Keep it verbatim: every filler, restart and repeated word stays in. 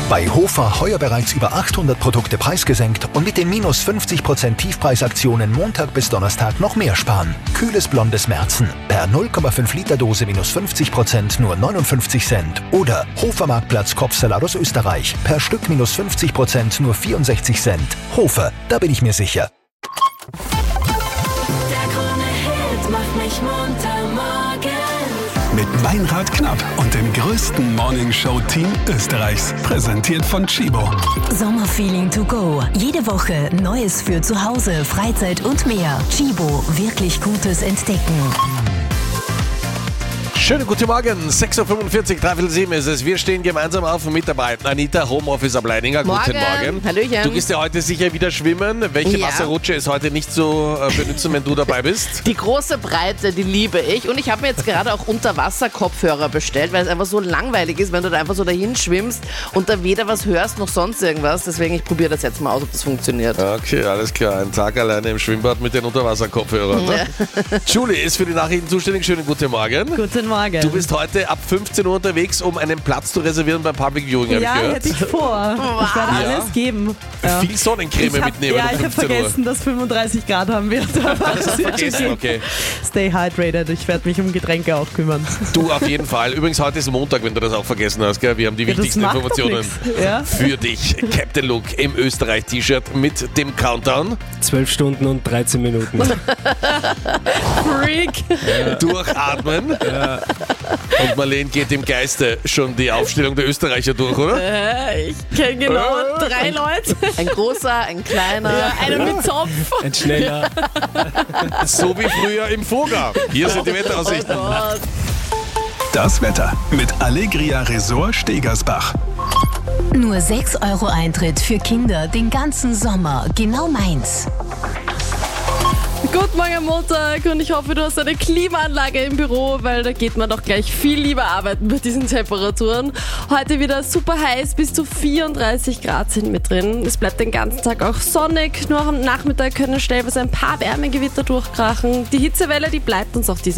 Bei Hofer heuer bereits über achthundert Produkte preisgesenkt und mit den minus fünfzig Prozent Tiefpreisaktionen Montag bis Donnerstag noch mehr sparen. Kühles blondes Märzen. Per null Komma fünf Liter Dose minus fünfzig Prozent nur neunundfünfzig Cent. Oder Hofer Marktplatz Kopfsalat aus Österreich. Per Stück minus fünfzig Prozent nur vierundsechzig Cent. Hofer, da bin ich mir sicher. Der Krone-Hit macht mich munter morgens. Mit Meinrad Knapp und dem größten Morningshow-Team Österreichs. Präsentiert von Chibo. Sommerfeeling to go. Jede Woche Neues für zu Hause, Freizeit und mehr. Chibo, wirklich Gutes entdecken. Schönen guten Morgen, sechs Uhr fünfundvierzig, dreiviertel sieben ist es. Wir stehen gemeinsam auf und mit dabei. Anita, Homeoffice ab Leininger, guten Morgen. Hallöchen. Du gehst ja heute sicher wieder schwimmen. Welche Ja. Wasserrutsche ist heute nicht zu äh, benutzen, wenn du dabei bist? Die große Breite, die liebe ich. Und ich habe mir jetzt gerade auch Unterwasser-Kopfhörer bestellt, weil es einfach so langweilig ist, wenn du da einfach so dahin schwimmst und da weder was hörst noch sonst irgendwas. Deswegen, ich probiere das jetzt mal aus, ob das funktioniert. Okay, alles klar. Ein Tag alleine im Schwimmbad mit den Unterwasserkopfhörern. Ne? Julie ist für die Nachrichten zuständig. Schönen guten Morgen. Guten Morgen. Du bist heute ab fünfzehn Uhr unterwegs, um einen Platz zu reservieren beim Public Viewing, habe Ja, ich gehört. hätte ich vor. Ich werde Ja. alles geben. Ja. Viel Sonnencreme Ich hab, mitnehmen ja, um ich habe fünfzehn Uhr. vergessen, dass fünfunddreißig Grad haben wird. Das hast du vergessen, okay. Stay hydrated. Ich werde mich um Getränke auch kümmern. Du auf jeden Fall. Übrigens, heute ist Montag, wenn du das auch vergessen hast. Gell? Wir haben die Ja, das wichtigsten macht doch Informationen nix. Ja. für dich. Captain Luke im Österreich-T-Shirt mit dem Countdown. zwölf Stunden und dreizehn Minuten. Freak. Durchatmen. Und Marlene geht im Geiste schon die Aufstellung der Österreicher durch, oder? Äh, ich kenne genau drei Leute. Ein großer, ein kleiner. Ja, einer mit Zopf. Ein schneller. So wie früher im Foga. Hier sind die Wetteraussichten. Das Wetter mit Allegria Resort Stegersbach. Nur sechs Euro Eintritt für Kinder den ganzen Sommer. Genau meins. Guten Morgen am Montag und ich hoffe, du hast eine Klimaanlage im Büro, weil da geht man doch gleich viel lieber arbeiten bei diesen Temperaturen. Heute wieder super heiß, bis zu vierunddreißig Grad sind mit drin. Es bleibt den ganzen Tag auch sonnig, nur am Nachmittag können stellenweise ein paar Wärmegewitter durchkrachen. Die Hitzewelle, die bleibt uns auch diese